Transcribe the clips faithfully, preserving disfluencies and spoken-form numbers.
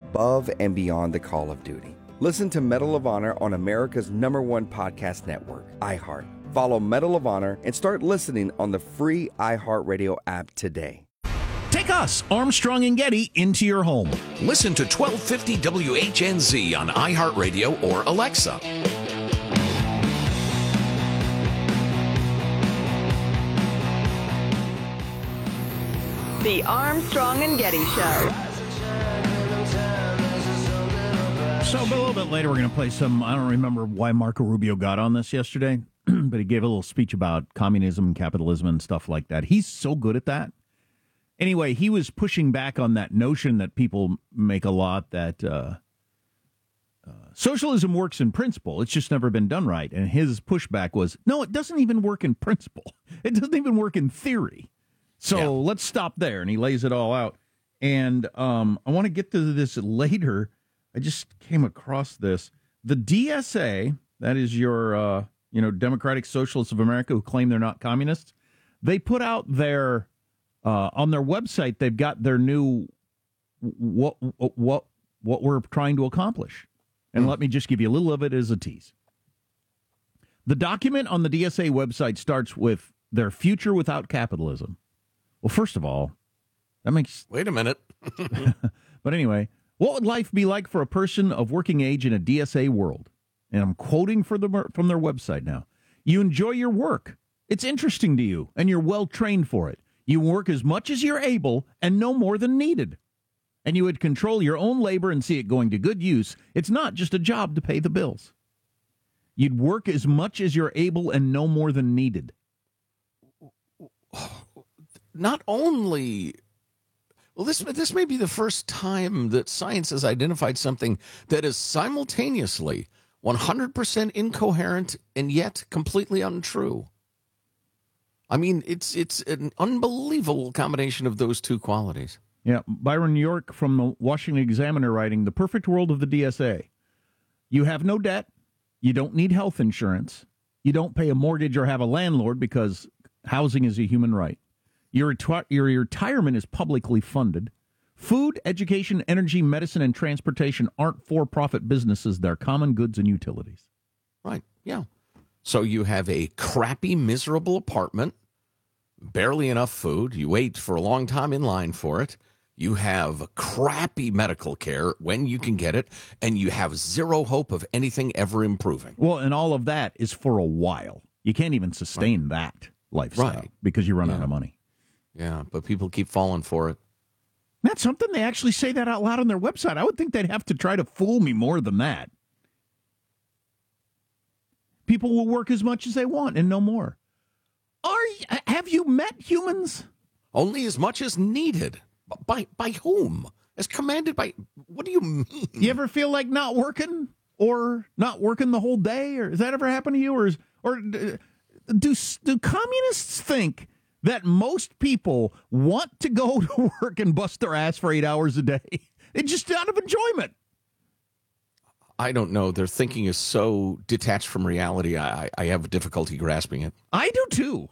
above and beyond the call of duty. Listen to Medal of Honor on America's number one podcast network, iHeart. Follow Medal of Honor and start listening on the free iHeartRadio app today. Take us, Armstrong and Getty, into your home. Listen to twelve fifty W H N Z on iHeartRadio or Alexa. The Armstrong and Getty Show. So a little bit later, we're going to play some, I don't remember why Marco Rubio got on this yesterday, but he gave a little speech about communism and capitalism and stuff like that. He's so good at that. Anyway, he was pushing back on that notion that people make a lot that uh, uh, socialism works in principle. It's just never been done right. And his pushback was, no, it doesn't even work in principle. It doesn't even work in theory. So yeah. Let's stop there. And he lays it all out. And um, I want to get to this later. I just came across this. The D S A, that is your, uh, you know, Democratic Socialists of America who claim they're not communists, they put out their, uh, on their website, they've got their new, what, what, what we're trying to accomplish. And mm. let me just give you a little of it as a tease. The document on the D S A website starts with their future without capitalism. Well, first of all, that makes... Wait a minute. But anyway... What would life be like for a person of working age in a D S A world? And I'm quoting for the, from their website now. You enjoy your work. It's interesting to you, and you're well trained for it. You work as much as you're able and no more than needed. And you would control your own labor and see it going to good use. It's not just a job to pay the bills. You'd work as much as you're able and no more than needed. Not only... Well, this this may be the first time that science has identified something that is simultaneously one hundred percent incoherent and yet completely untrue. I mean, it's it's an unbelievable combination of those two qualities. Yeah, Byron York from the Washington Examiner writing, The Perfect World of the D S A. You have no debt. You don't need health insurance. You don't pay a mortgage or have a landlord because housing is a human right. Your, reti- your retirement is publicly funded. Food, education, energy, medicine, and transportation aren't for-profit businesses. They're common goods and utilities. Right, yeah. So you have a crappy, miserable apartment, barely enough food. You wait for a long time in line for it. You have crappy medical care when you can get it, and you have zero hope of anything ever improving. Well, and all of that is for a while. You can't even sustain right. that lifestyle right. because you run yeah. out of money. Yeah, but people keep falling for it. That's something they actually say that out loud on their website. I would think they'd have to try to fool me more than that. People will work as much as they want and no more. Are have you met humans? Only as much as needed. By by whom? As commanded by... What do you mean? You ever feel like not working? Or not working the whole day? Or has that ever happened to you? Or, is, or do, do communists think... that most people want to go to work and bust their ass for eight hours a day? It's just out of enjoyment. I don't know. Their thinking is so detached from reality, I, I have difficulty grasping it. I do, too.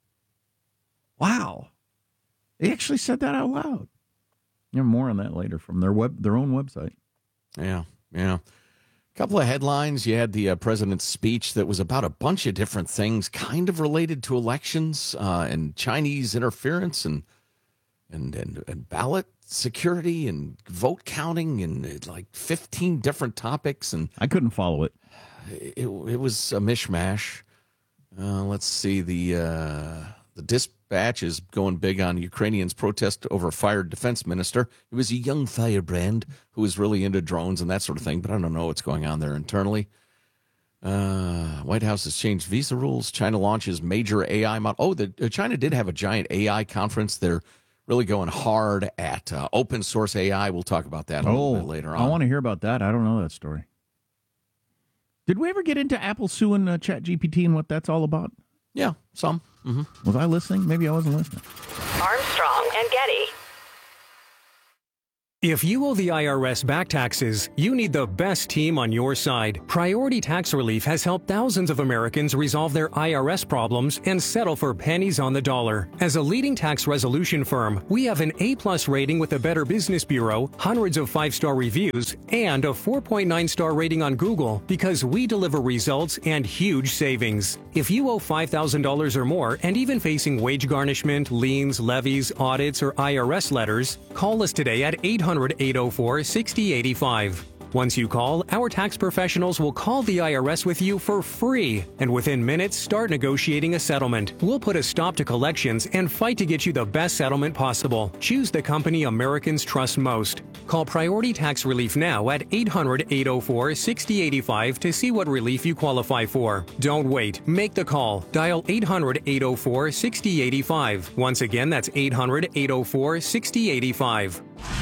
Wow. They actually said that out loud. You have more on that later from their web, their own website. Yeah, yeah. A couple of headlines. You had the uh, president's speech that was about a bunch of different things, kind of related to elections uh, and Chinese interference and, and and and ballot security and vote counting and uh, like fifteen different topics. And I couldn't follow it. It, it was a mishmash. Uh, let's see. The uh, the Dispatch is going big on Ukrainians' protest over a fired defense minister. It was a young firebrand who was really into drones and that sort of thing, but I don't know what's going on there internally. Uh, White House has changed visa rules. China launches major A I model. Oh, the, uh, China did have a giant A I conference. They're really going hard at uh, open source A I. We'll talk about that a oh, little bit later on. I want to hear about that. I don't know that story. Did we ever get into Apple suing uh, ChatGPT and what that's all about? Yeah, some. Mm-hmm. Was I listening? Maybe I wasn't listening. Armstrong and Getty. If you owe the I R S back taxes, you need the best team on your side. Priority Tax Relief has helped thousands of Americans resolve their I R S problems and settle for pennies on the dollar. As a leading tax resolution firm, we have an A-plus rating with the Better Business Bureau, hundreds of five-star reviews, and a four point nine star rating on Google because we deliver results and huge savings. If you owe five thousand dollars or more and even facing wage garnishment, liens, levies, audits, or I R S letters, call us today at eight hundred, eight oh four, six oh eight five. Once you call, our tax professionals will call the I R S with you for free, and within minutes start negotiating a settlement. We'll put a stop to collections and fight to get you the best settlement possible. Choose the company Americans trust most. Call Priority Tax Relief now at eight hundred, eight oh four, six oh eight five to see what relief you qualify for. Don't wait. Make the call. Dial eight hundred, eight oh four, six oh eight five. Once again, that's eight hundred, eight oh four, six oh eight five.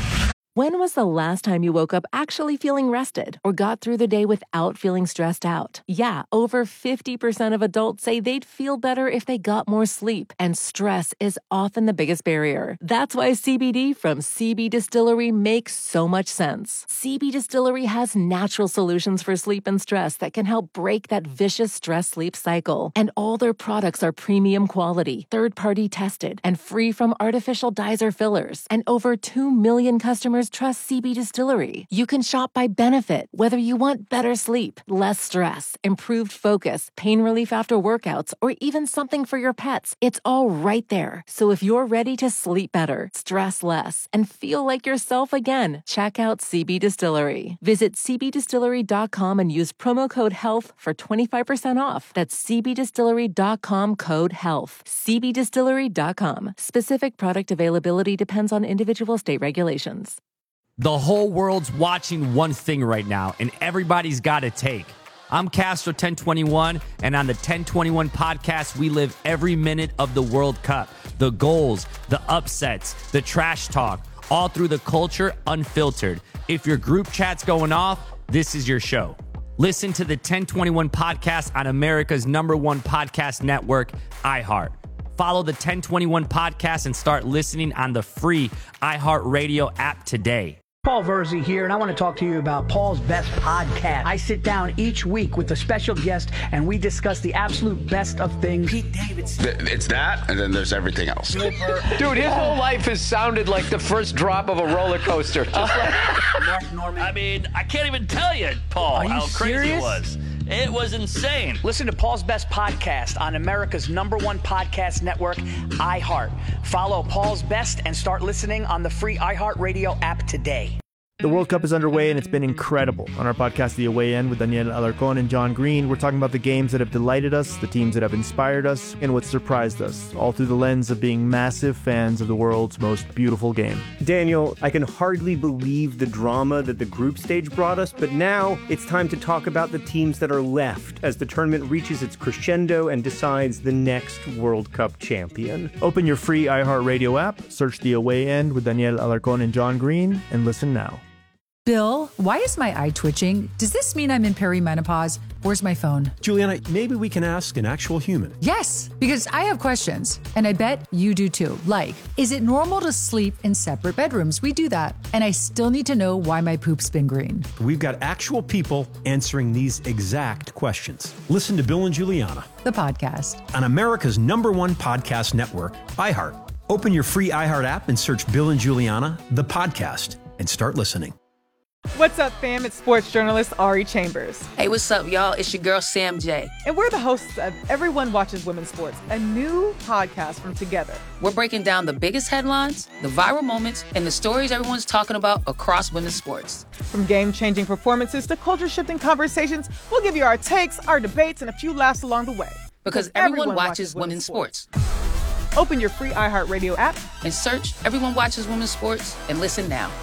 When was the last time you woke up actually feeling rested or got through the day without feeling stressed out? Yeah, over fifty percent of adults say they'd feel better if they got more sleep, and stress is often the biggest barrier. That's why C B D from C B Distillery makes so much sense. C B Distillery has natural solutions for sleep and stress that can help break that vicious stress-sleep cycle. And all their products are premium quality, third-party tested, and free from artificial dyes or fillers. And over two million customers trust C B Distillery. You can shop by benefit, whether you want better sleep, less stress, improved focus, pain relief after workouts, or even something for your pets. It's all right there. So if you're ready to sleep better, stress less, and feel like yourself again, check out C B Distillery. Visit c b distillery dot com and use promo code HEALTH for twenty-five percent off. That's c b distillery dot com code HEALTH. c b distillery dot com. Specific product availability depends on individual state regulations. The whole world's watching one thing right now, and everybody's got a take. I'm Castro ten twenty-one, and on the ten twenty-one podcast, we live every minute of the World Cup. The goals, the upsets, the trash talk, all through the culture, unfiltered. If your group chat's going off, this is your show. Listen to the ten twenty-one podcast on America's number one podcast network, iHeart. Follow the ten twenty-one podcast and start listening on the free iHeartRadio app today. Paul Verzi here, and I want to talk to you about Paul's Best Podcast. I sit down each week with a special guest, and we discuss the absolute best of things. Pete Davidson. It's that, and then there's everything else. Dude, his whole life has sounded like the first drop of a roller coaster. Just like Mark Norman. I mean, I can't even tell you, Paul, how crazy serious? It was. It was insane. Listen to Paul's Best Podcast on America's number one podcast network, iHeart. Follow Paul's Best and start listening on the free iHeartRadio app today. The World Cup is underway, and it's been incredible. On our podcast, The Away End, with Daniel Alarcón and John Green, we're talking about the games that have delighted us, the teams that have inspired us, and what surprised us, all through the lens of being massive fans of the world's most beautiful game. Daniel, I can hardly believe the drama that the group stage brought us, but now it's time to talk about the teams that are left as the tournament reaches its crescendo and decides the next World Cup champion. Open your free iHeartRadio app, search The Away End with Daniel Alarcón and John Green, and listen now. Bill, why is my eye twitching? Does this mean I'm in perimenopause? Where's my phone? Juliana, maybe we can ask an actual human. Yes, because I have questions, and I bet you do too. Like, is it normal to sleep in separate bedrooms? We do that. And I still need to know why my poop's been green. We've got actual people answering these exact questions. Listen to Bill and Juliana, the podcast, on America's number one podcast network, iHeart. Open your free iHeart app and search Bill and Juliana, the podcast, and start listening. What's up, fam? It's sports journalist Ari Chambers. Hey, what's up, y'all? It's your girl, Sam J. And we're the hosts of Everyone Watches Women's Sports, a new podcast from Together. We're breaking down the biggest headlines, the viral moments, and the stories everyone's talking about across women's sports. From game-changing performances to culture-shifting conversations, we'll give you our takes, our debates, and a few laughs along the way. Because, because everyone, everyone watches, watches women's, women's sports. sports. Open your free iHeartRadio app and search Everyone Watches Women's Sports and listen now.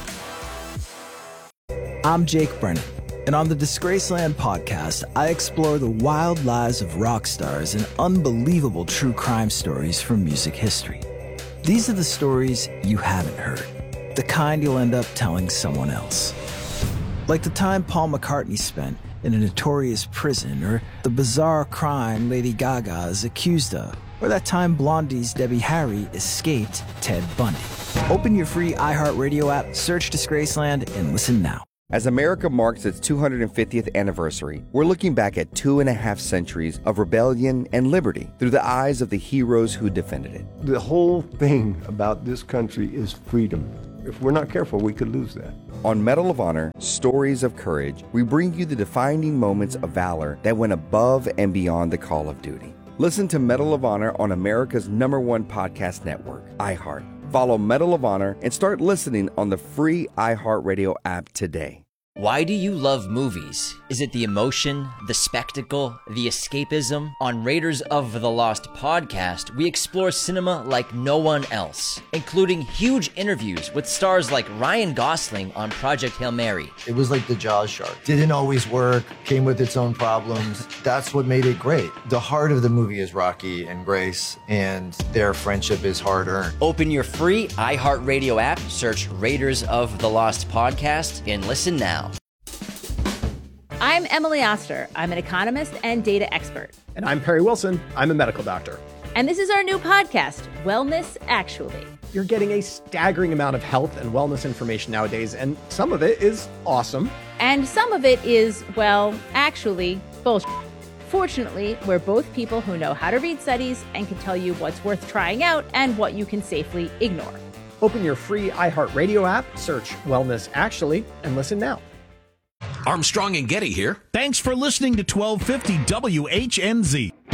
I'm Jake Brennan, and on the Disgraceland podcast, I explore the wild lives of rock stars and unbelievable true crime stories from music history. These are the stories you haven't heard, the kind you'll end up telling someone else. Like the time Paul McCartney spent in a notorious prison, or the bizarre crime Lady Gaga is accused of. Or that time Blondie's Debbie Harry escaped Ted Bundy. Open your free iHeartRadio app, search Disgraceland, and listen now. As America marks its two hundred fiftieth anniversary, we're looking back at two and a half centuries of rebellion and liberty through the eyes of the heroes who defended it. The whole thing about this country is freedom. If we're not careful, we could lose that. On Medal of Honor, Stories of Courage, we bring you the defining moments of valor that went above and beyond the call of duty. Listen to Medal of Honor on America's number one podcast network, iHeart. Follow Medal of Honor and start listening on the free iHeartRadio app today. Why do you love movies? Is it the emotion, the spectacle, the escapism? On Raiders of the Lost podcast, we explore cinema like no one else, including huge interviews with stars like Ryan Gosling on Project Hail Mary. It was like the Jaws shark. Didn't always work, came with its own problems. That's what made it great. The heart of the movie is Rocky and Grace, and their friendship is hard-earned. Open your free iHeartRadio app, search Raiders of the Lost podcast, and listen now. I'm Emily Oster. I'm an economist and data expert. And I'm Perry Wilson. I'm a medical doctor. And this is our new podcast, Wellness Actually. You're getting a staggering amount of health and wellness information nowadays, and some of it is awesome. And some of it is, well, actually, bullshit. Fortunately, we're both people who know how to read studies and can tell you what's worth trying out and what you can safely ignore. Open your free iHeartRadio app, search Wellness Actually, and listen now. Armstrong and Getty here. Thanks for listening to twelve fifty W H N Z.